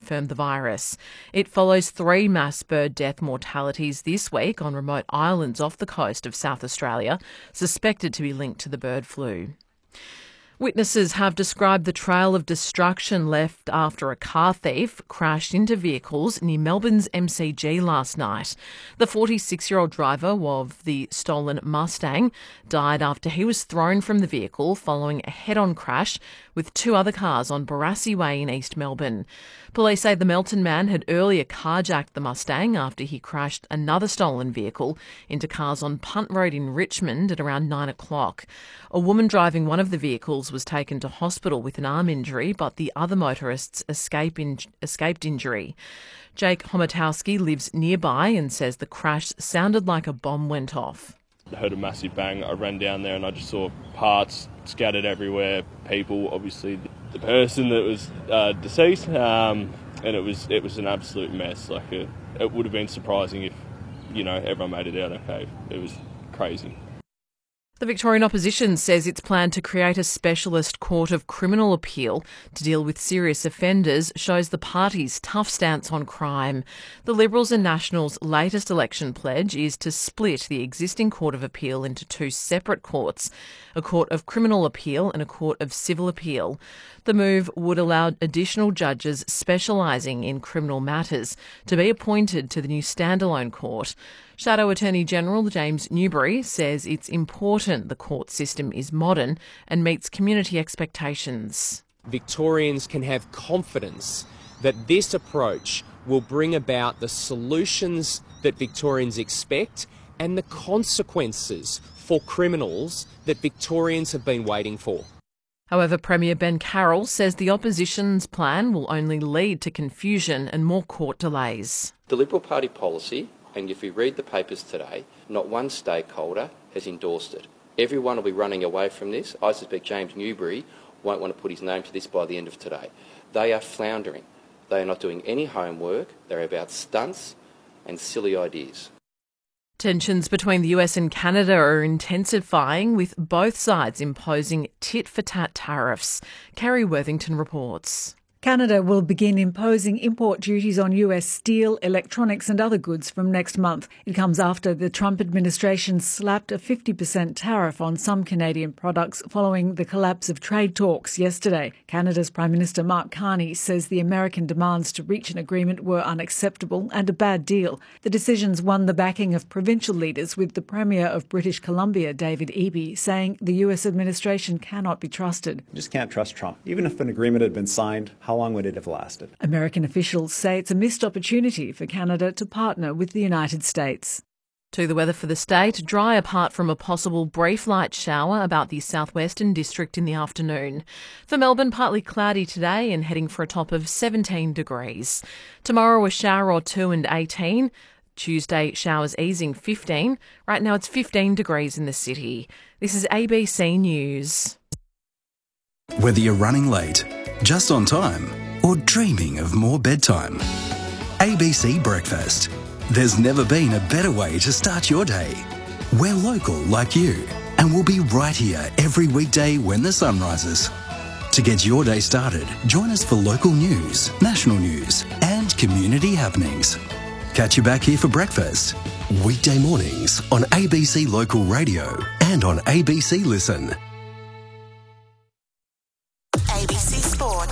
confirmed the virus. It follows 3 mass bird death mortalities this week on remote islands off the coast of South Australia, suspected to be linked to the bird flu. Witnesses have described the trail of destruction left after a car thief crashed into vehicles near Melbourne's MCG last night. The 46-year-old driver of the stolen Mustang died after he was thrown from the vehicle following a head-on crash with 2 other cars on Barassi Way in East Melbourne. Police say the Melton man had earlier carjacked the Mustang after he crashed another stolen vehicle into cars on Punt Road in Richmond at around 9 o'clock. A woman driving one of the vehicles was taken to hospital with an arm injury, but the other motorists escaped injury. Jake Homotowski lives nearby and says the crash sounded like a bomb went off. I heard a massive bang. I ran down there and I just saw parts scattered everywhere, people, obviously the person that was deceased, and it was an absolute mess. It would have been surprising if, everyone made it out okay. It was crazy. The Victorian opposition says its plan to create a specialist court of criminal appeal to deal with serious offenders shows the party's tough stance on crime. The Liberals and Nationals' latest election pledge is to split the existing court of appeal into 2 separate courts, a court of criminal appeal and a court of civil appeal. The move would allow additional judges specialising in criminal matters to be appointed to the new standalone court. Shadow Attorney General James Newbury says it's important the court system is modern and meets community expectations. Victorians can have confidence that this approach will bring about the solutions that Victorians expect and the consequences for criminals that Victorians have been waiting for. However, Premier Ben Carroll says the opposition's plan will only lead to confusion and more court delays. The Liberal Party policy, and if you read the papers today, not one stakeholder has endorsed it. Everyone will be running away from this. I suspect James Newbury won't want to put his name to this by the end of today. They are floundering. They are not doing any homework. They're about stunts and silly ideas. Tensions between the US and Canada are intensifying, with both sides imposing tit-for-tat tariffs. Kerry Worthington reports. Canada will begin imposing import duties on US steel, electronics and other goods from next month. It comes after the Trump administration slapped a 50% tariff on some Canadian products following the collapse of trade talks yesterday. Canada's Prime Minister Mark Carney says the American demands to reach an agreement were unacceptable and a bad deal. The decisions won the backing of provincial leaders, with the Premier of British Columbia, David Eby, saying the US administration cannot be trusted. You just can't trust Trump. Even if an agreement had been signed, how long would it have lasted? American officials say it's a missed opportunity for Canada to partner with the United States. To the weather for the state, dry apart from a possible brief light shower about the southwestern district in the afternoon. For Melbourne, partly cloudy today and heading for a top of 17 degrees. Tomorrow, a shower or 2 and 18. Tuesday, showers easing 15. Right now, it's 15 degrees in the city. This is ABC News. Whether you're running late, just on time, or dreaming of more bedtime, ABC Breakfast. There's never been a better way to start your day. We're local like you, and we'll be right here every weekday when the sun rises. To get your day started, join us for local news, national news, and community happenings. Catch you back here for breakfast. Weekday mornings on ABC Local Radio and on ABC Listen. ABC Sport.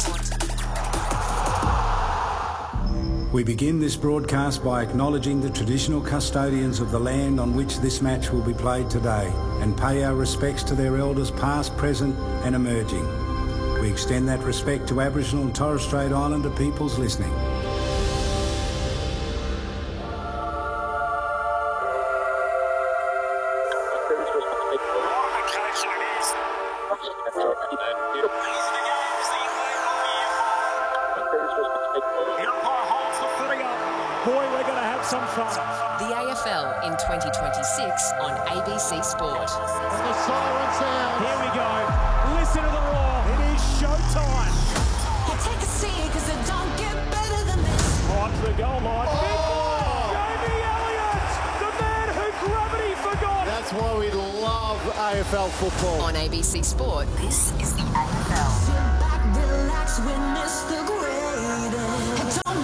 We begin this broadcast by acknowledging the traditional custodians of the land on which this match will be played today and pay our respects to their elders past, present and emerging. We extend that respect to Aboriginal and Torres Strait Islander peoples listening. The AFL in 2026 on ABC Sport. And the siren sound. Here we go. Listen to the roar. It is showtime. Well, take a seat because it don't get better than this. On to the goal line. Jamie Elliott, the man who gravity forgot. That's why we love AFL football. On ABC Sport, this is the AFL. Sit back, relax, witness the greatest.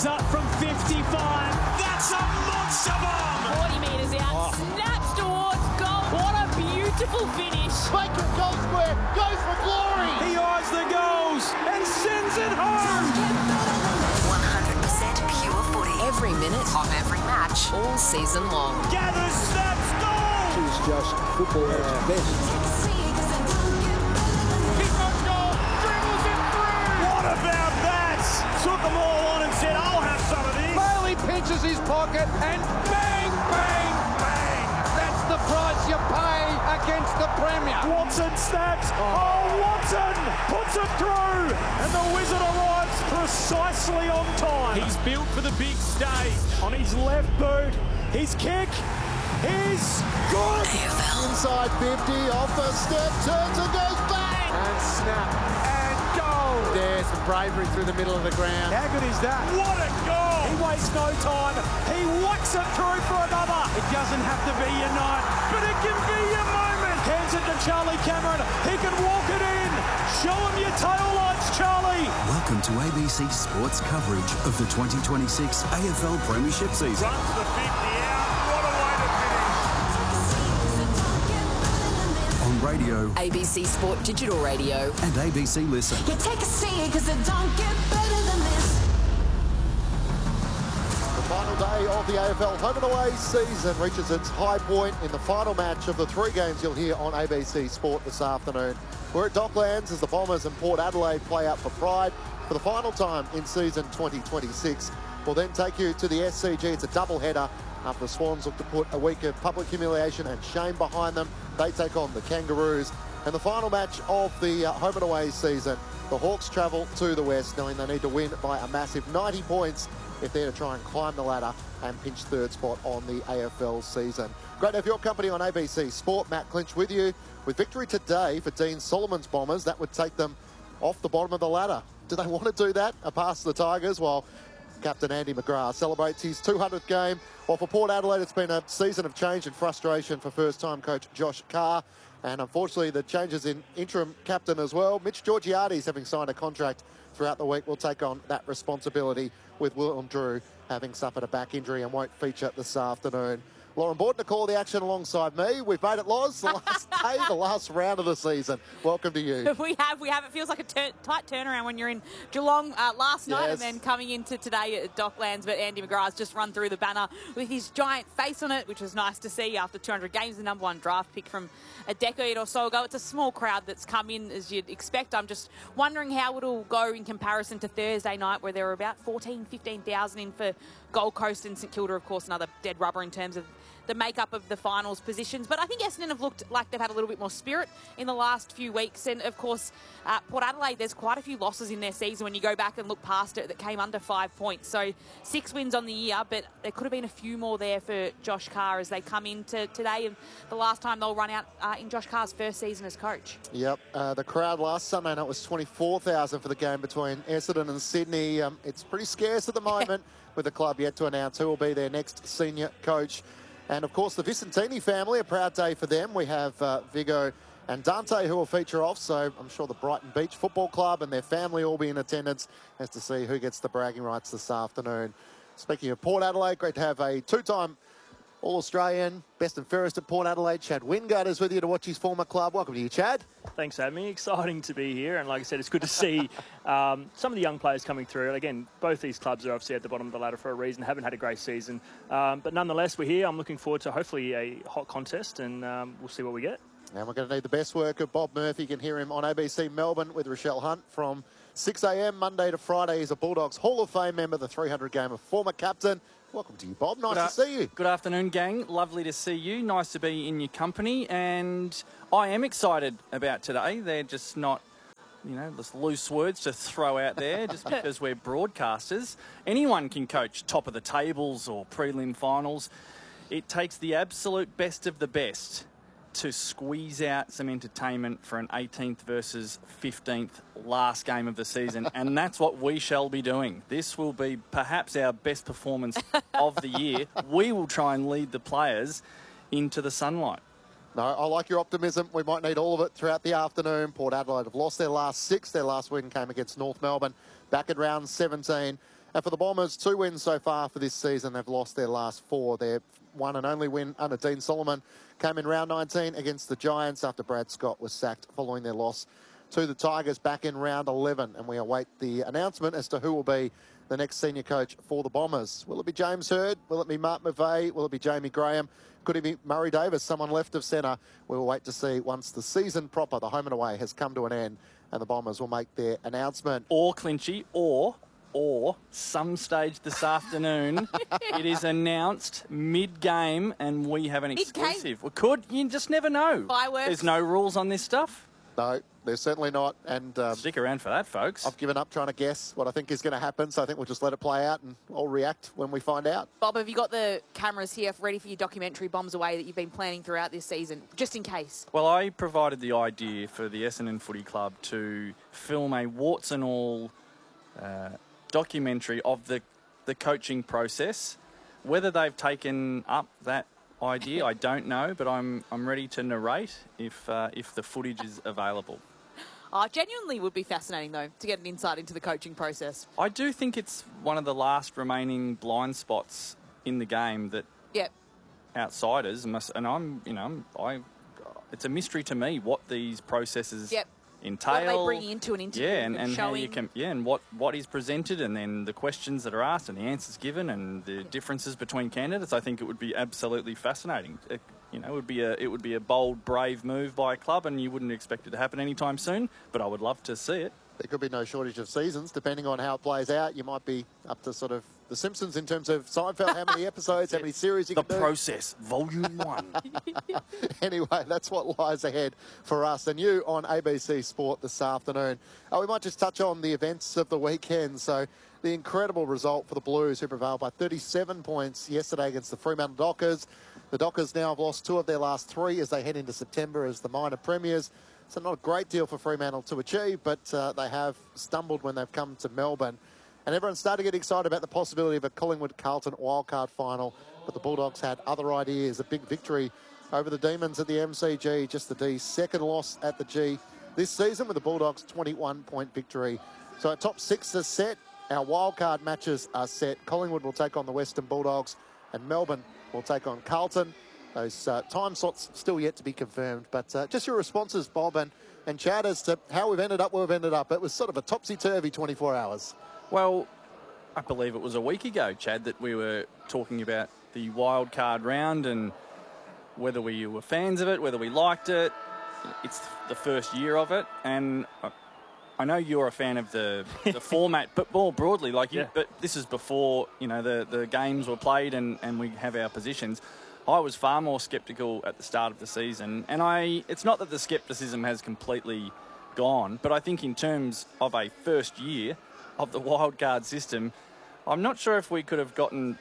Fires up from 55. That's a monster bomb! 40 metres out, snaps towards goal. What a beautiful finish. Baker goal square, goes for glory. He eyes the goals and sends it home. 100% pure footy. Every minute of every match, all season long. Gathers, snaps, goal! It's just football at its best. Kick on goal, dribbles it through. What about that? Took them all on and said, I'll have some of these. Bailey pinches his pocket and bang, bang, bang. That's the price you pay against the Premier. Watson snaps. Oh, Watson puts it through. And the Wizard arrives precisely on time. He's built for the big stage. On his left boot, his kick is good. Inside 50, off a step, turns and goes bang. And snap. And goal. There's some bravery through the middle of the ground. How good is that? What a goal. He wastes no time. He whacks it through for another. It doesn't have to be your night, but it can be your moment. Hands it to Charlie Cameron. He can walk it in. Show him your tail lights, Charlie. Welcome to ABC Sports coverage of the 2026 AFL Premiership season. Runs the 50 out. What a way to finish. On radio ABC Sport Digital Radio. and ABC Listen. You take a seat because it don't get better than this. The final day of the AFL home and away season reaches its high point in the final match of the 3 games you'll hear on ABC Sport this afternoon. We're at Docklands as the Bombers and Port Adelaide play out for pride for the final time in season 2026. We'll then take you to the SCG. It's a double-header after the Swans look to put a week of public humiliation and shame behind them. They take on the Kangaroos. And the final match of the home and away season, the Hawks travel to the West, knowing they need to win by a massive 90 points if they're to try and climb the ladder and pinch third spot on the AFL season. Great to have your company on ABC Sport. Matt Clinch with you. With victory today for Dean Solomon's Bombers, that would take them off the bottom of the ladder. Do they want to do that? A pass to the Tigers while Captain Andy McGrath celebrates his 200th game. Well, for Port Adelaide, it's been a season of change and frustration for first-time coach Josh Carr. And unfortunately, the changes in interim captain as well. Mitch Georgiades, having signed a contract throughout the week, will take on that responsibility, with Willem Drew having suffered a back injury and won't feature this afternoon. Lauren Borton to call the action alongside me. We've made it, Loz, the last day, the last round of the season. Welcome to you. We have. It feels like a tight turnaround when you're in Geelong last night and then coming into today at Docklands. But Andy McGrath's just run through the banner with his giant face on it, which was nice to see after 200 games, the #1 draft pick from a decade or so ago. It's a small crowd that's come in, as you'd expect. I'm just wondering how it'll go in comparison to Thursday night, where there were about 15,000 in for Gold Coast, and St Kilda, of course, another dead rubber in terms of the makeup of the finals positions. But I think Essendon have looked like they've had a little bit more spirit in the last few weeks. And, of course, Port Adelaide, there's quite a few losses in their season when you go back and look past it that came under 5 points. So 6 wins on the year, but there could have been a few more there for Josh Carr as they come into today. And the last time they'll run out in Josh Carr's first season as coach. Yep, the crowd last Sunday night was 24,000 for the game between Essendon and Sydney. It's pretty scarce at the moment with the club yet to announce who will be their next senior coach. And, of course, the Vicentini family, a proud day for them. We have Vigo and Dante who will feature off, so I'm sure the Brighton Beach Football Club and their family will be in attendance as to see who gets the bragging rights this afternoon. Speaking of Port Adelaide, great to have a 2-time All-Australian, best and fairest at Port Adelaide. Chad Wingard is with you to watch his former club. Welcome to you, Chad. Thanks, Amy. Exciting to be here. And like I said, it's good to see some of the young players coming through. Again, both these clubs are obviously at the bottom of the ladder for a reason, haven't had a great season. But nonetheless, we're here. I'm looking forward to hopefully a hot contest, and we'll see what we get. And we're going to need the best work of Bob Murphy. You can hear him on ABC Melbourne with Rochelle Hunt from 6 a.m. Monday to Friday. He's a Bulldogs Hall of Fame member, the 300 gamer, former captain. Welcome to you, Bob. Nice to see you. Good afternoon, gang. Lovely to see you. Nice to be in your company. And I am excited about today. They're just not, just loose words to throw out there just because we're broadcasters. Anyone can coach top of the tables or prelim finals. It takes the absolute best of the best to squeeze out some entertainment for an 18th versus 15th last game of the season, and that's what we shall be doing. This will be perhaps our best performance of the year. We will try and lead the players into the sunlight. No, I like your optimism. We might need all of it throughout the afternoon. Port Adelaide have lost their last 6. Their last win came against North Melbourne back at round 17. And for the Bombers, 2 wins so far for this season. They've lost their last 4. Their one and only win under Dean Solomon came in round 19 against the Giants after Brad Scott was sacked following their loss to the Tigers back in round 11. And we await the announcement as to who will be the next senior coach for the Bombers. Will it be James Hird? Will it be Mark McVeigh? Will it be Jamie Graham? Could it be Murray Davis, someone left of centre? We will wait to see once the season proper, the home and away, has come to an end and the Bombers will make their announcement. Or, Clinchy, or some stage this afternoon, it is announced mid-game and we have an exclusive. You just never know. Fireworks. There's no rules on this stuff. No, there's certainly not. And stick around for that, folks. I've given up trying to guess what I think is going to happen, so I think we'll just let it play out and I'll react when we find out. Bob, have you got the cameras here ready for your documentary Bombs Away that you've been planning throughout this season, just in case? Well, I provided the idea for the Essendon Footy Club to film a warts and all documentary of the coaching process. Whether they've taken up that idea, I don't know, but I'm ready to narrate if the footage is available. Genuinely would be fascinating, though, to get an insight into the coaching process. I do think it's one of the last remaining blind spots in the game that outsiders must, and it's a mystery to me what these processes entail. What they bring into an interview and showing. how you can, and what is presented, and then the questions that are asked and the answers given, and the differences between candidates. I think it would be absolutely fascinating. It would be a bold, brave move by a club, and you wouldn't expect it to happen anytime soon. But I would love to see it. There could be no shortage of seasons, depending on how it plays out. You might be up to sort of The Simpsons in terms of Seinfeld, how many episodes, how many series you can do. The Process, Volume 1. Anyway, that's what lies ahead for us and you on ABC Sport this afternoon. We might just touch on the events of the weekend. So the incredible result for the Blues, who prevailed by 37 points yesterday against the Fremantle Dockers. The Dockers now have lost 2 of their last 3 as they head into September as the minor premiers. So not a great deal for Fremantle to achieve, but they have stumbled when they've come to Melbourne. And everyone's starting to get excited about the possibility of a Collingwood-Carlton wildcard final. But the Bulldogs had other ideas. A big victory over the Demons at the MCG. Just the D's second loss at the G this season, with the Bulldogs' 21-point victory. So our top 6 are set. Our wildcard matches are set. Collingwood will take on the Western Bulldogs and Melbourne will take on Carlton. Those time slots still yet to be confirmed. But just your responses, Bob and Chad, as to how we've ended up where we've ended up. It was sort of a topsy-turvy 24 hours. Well, I believe it was a week ago, Chad, that we were talking about the wild card round and whether we were fans of it, whether we liked it. It's the first year of it, and I know you're a fan of the format, but more broadly, but this is before the games were played and we have our positions. I was far more sceptical at the start of the season, and it's not that the scepticism has completely gone, but I think in terms of a first year of the wildcard system, I'm not sure if we could have gotten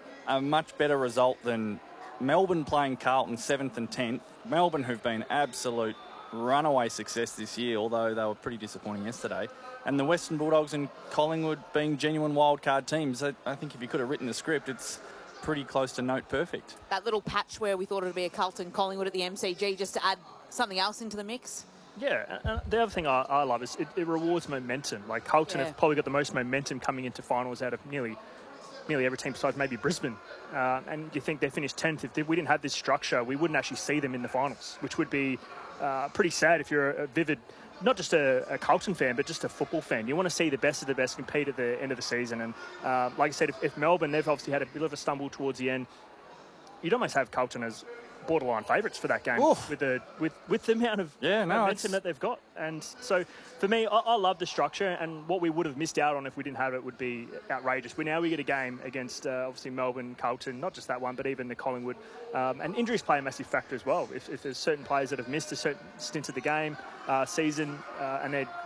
a much better result than Melbourne playing Carlton 7th and 10th. Melbourne, who've been absolute runaway success this year, although they were pretty disappointing yesterday, and the Western Bulldogs and Collingwood being genuine wildcard teams. I think if you could have written a script, it's pretty close to note perfect. That little patch where we thought it would be a Carlton Collingwood at the MCG, just to add something else into the mix. Yeah, and the other thing I love is it rewards momentum. Like Carlton have probably got the most momentum coming into finals out of nearly every team besides maybe Brisbane. And you think they finished 10th. If we didn't have this structure, we wouldn't actually see them in the finals, which would be pretty sad if you're a vivid, not just a Carlton fan, but just a football fan. You want to see the best of the best compete at the end of the season. And like I said, if Melbourne, they've obviously had a bit of a stumble towards the end, you'd almost have Carlton as borderline favourites for that game with the amount of momentum that they've got. And so for me, I love the structure, and what we would have missed out on if we didn't have it would be outrageous. We get a game against obviously Melbourne, Carlton, not just that one, but even the Collingwood. And injuries play a massive factor as well. If there's certain players that have missed a certain stint of the game season and they're